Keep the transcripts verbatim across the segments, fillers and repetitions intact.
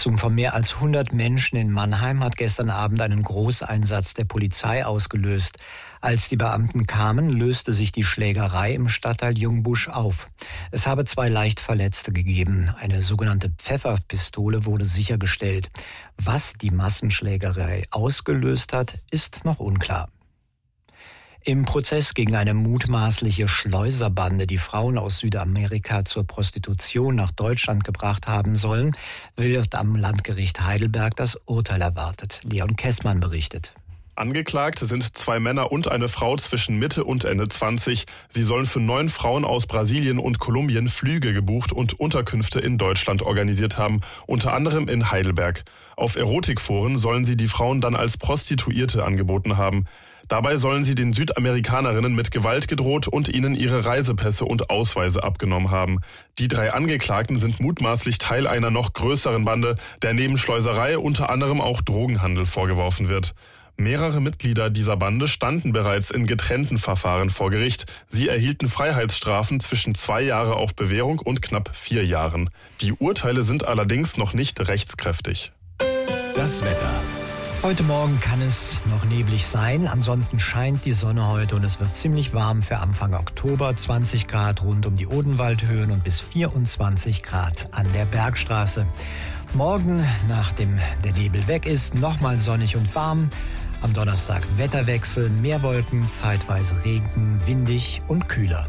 Besatzung von mehr als hundert Menschen in Mannheim hat gestern Abend einen Großeinsatz der Polizei ausgelöst. Als die Beamten kamen, löste sich die Schlägerei im Stadtteil Jungbusch auf. Es habe zwei leicht Verletzte gegeben. Eine sogenannte Pfefferpistole wurde sichergestellt. Was die Massenschlägerei ausgelöst hat, ist noch unklar. Im Prozess gegen eine mutmaßliche Schleuserbande, die Frauen aus Südamerika zur Prostitution nach Deutschland gebracht haben sollen, wird am Landgericht Heidelberg das Urteil erwartet. Leon Kessmann berichtet. Angeklagt sind zwei Männer und eine Frau zwischen Mitte und Ende zwanzig. Sie sollen für neun Frauen aus Brasilien und Kolumbien Flüge gebucht und Unterkünfte in Deutschland organisiert haben, unter anderem in Heidelberg. Auf Erotikforen sollen sie die Frauen dann als Prostituierte angeboten haben. Dabei sollen sie den Südamerikanerinnen mit Gewalt gedroht und ihnen ihre Reisepässe und Ausweise abgenommen haben. Die drei Angeklagten sind mutmaßlich Teil einer noch größeren Bande, der neben Schleuserei unter anderem auch Drogenhandel vorgeworfen wird. Mehrere Mitglieder dieser Bande standen bereits in getrennten Verfahren vor Gericht. Sie erhielten Freiheitsstrafen zwischen zwei Jahre auf Bewährung und knapp vier Jahren. Die Urteile sind allerdings noch nicht rechtskräftig. Das Wetter. Heute Morgen kann es noch neblig sein, ansonsten scheint die Sonne heute und es wird ziemlich warm für Anfang Oktober. zwanzig Grad rund um die Odenwaldhöhen und bis vierundzwanzig Grad an der Bergstraße. Morgen, nachdem der Nebel weg ist, nochmal sonnig und warm. Am Donnerstag Wetterwechsel, mehr Wolken, zeitweise Regen, windig und kühler.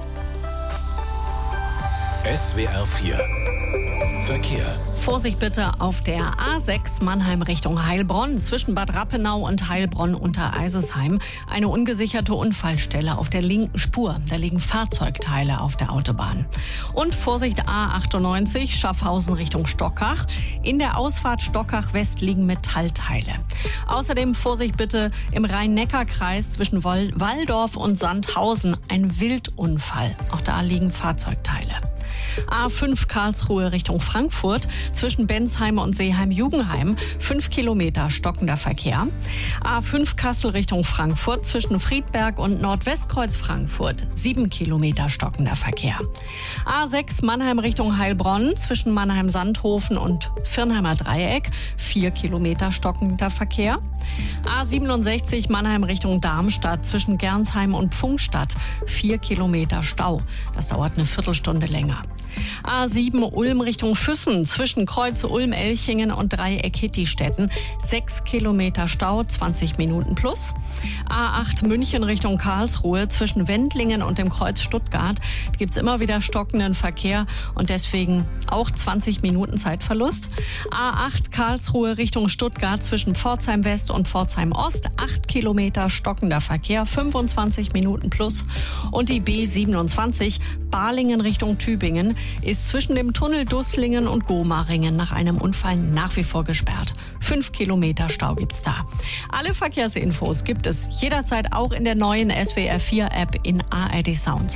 S W R vier Verkehr. Vorsicht bitte auf der A sechs Mannheim Richtung Heilbronn zwischen Bad Rappenau und Heilbronn unter Eisesheim. Eine ungesicherte Unfallstelle auf der linken Spur. Da liegen Fahrzeugteile auf der Autobahn. Und Vorsicht A achtundneunzig Schaffhausen Richtung Stockach. In der Ausfahrt Stockach West liegen Metallteile. Außerdem Vorsicht bitte im Rhein-Neckar-Kreis zwischen Walldorf und Sandhausen. Ein Wildunfall. Auch da liegen Fahrzeugteile. A fünf Karlsruhe Richtung Frankfurt zwischen Bensheim und Seeheim-Jugenheim, fünf Kilometer stockender Verkehr. A fünf Kassel Richtung Frankfurt zwischen Friedberg und Nordwestkreuz Frankfurt, sieben Kilometer stockender Verkehr. A sechs Mannheim Richtung Heilbronn zwischen Mannheim-Sandhofen und Firnheimer Dreieck, vier Kilometer stockender Verkehr. A siebenundsechzig Mannheim Richtung Darmstadt zwischen Gernsheim und Pfungstadt, vier Kilometer Stau. Das dauert eine Viertelstunde länger. A sieben Ulm Richtung Füssen zwischen Kreuz Ulm-Elchingen und Dreieck Hittistetten, sechs Kilometer Stau, zwanzig Minuten plus. A acht München Richtung Karlsruhe zwischen Wendlingen und dem Kreuz Stuttgart. Da gibt's immer wieder stockenden Verkehr und deswegen auch zwanzig Minuten Zeitverlust. A acht Karlsruhe Richtung Stuttgart zwischen Pforzheim West und Pforzheim Ost, acht Kilometer stockender Verkehr, fünfundzwanzig Minuten plus. Und die B siebenundzwanzig Balingen Richtung Tübingen ist zwischen dem Tunnel Dusslingen und Gomaringen nach einem Unfall nach wie vor gesperrt. Fünf Kilometer Stau gibt's da. Alle Verkehrsinfos gibt es jederzeit auch in der neuen S W R vier App in A R D Sounds.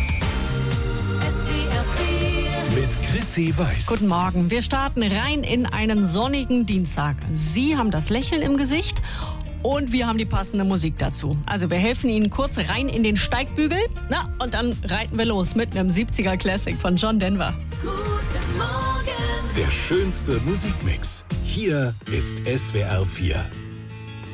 Mit Chrissy Weiß. Guten Morgen. Wir starten rein in einen sonnigen Dienstag. Sie haben das Lächeln im Gesicht und wir haben die passende Musik dazu. Also wir helfen Ihnen kurz rein in den Steigbügel. Na, und dann reiten wir los mit einem siebziger Classic von John Denver. Guten Morgen. Der schönste Musikmix. Hier ist S W R vier.